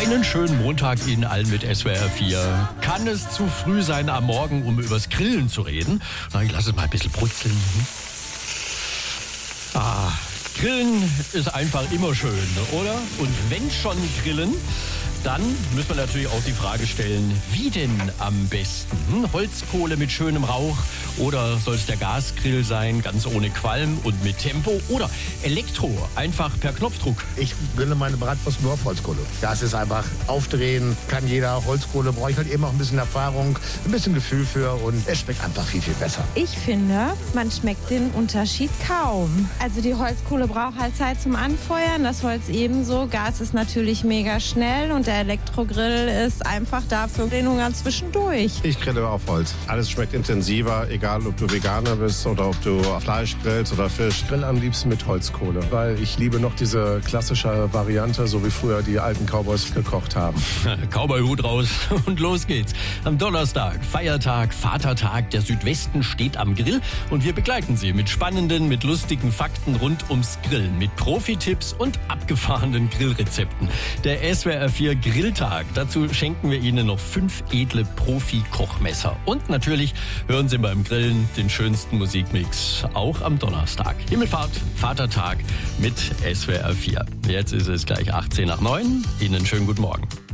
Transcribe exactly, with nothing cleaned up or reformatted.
Einen schönen Montag Ihnen allen mit S W R vier. Kann es zu früh sein am Morgen, um übers Grillen zu reden? Na, ich lasse es mal ein bisschen brutzeln. Ah, Grillen ist einfach immer schön, oder? Und wenn schon grillen, dann müssen wir natürlich auch die Frage stellen, wie denn am besten? Hm? Holzkohle mit schönem Rauch oder soll es der Gasgrill sein, ganz ohne Qualm und mit Tempo? Oder Elektro, einfach per Knopfdruck? Ich grille meine Bratwurst nur auf Holzkohle. Das ist einfach aufdrehen, kann jeder. Holzkohle brauche ich halt eben auch ein bisschen Erfahrung, ein bisschen Gefühl für und es schmeckt einfach viel, viel besser. Ich finde, man schmeckt den Unterschied kaum. Also die Holzkohle braucht halt Zeit zum Anfeuern, das Holz ebenso. Gas ist natürlich mega schnell und der Elektrogrill ist einfach da für Grillungen zwischendurch. Ich grille auf Holz. Alles schmeckt intensiver, egal ob du Veganer bist oder ob du Fleisch grillst oder Fisch. Ich grill am liebsten mit Holzkohle, weil ich liebe noch diese klassische Variante, so wie früher die alten Cowboys gekocht haben. Cowboy-Hut raus und los geht's. Am Donnerstag, Feiertag, Vatertag, der Südwesten steht am Grill und wir begleiten Sie mit spannenden, mit lustigen Fakten rund ums Grillen, mit Profi-Tipps und abgefahrenen Grillrezepten. Der S W R vier Grilltag. Dazu schenken wir Ihnen noch fünf edle Profi-Kochmesser. Und natürlich hören Sie beim Grillen den schönsten Musikmix, auch am Donnerstag. Himmelfahrt, Vatertag mit S W R vier. Jetzt ist es gleich achtzehn nach neun. Ihnen schönen guten Morgen.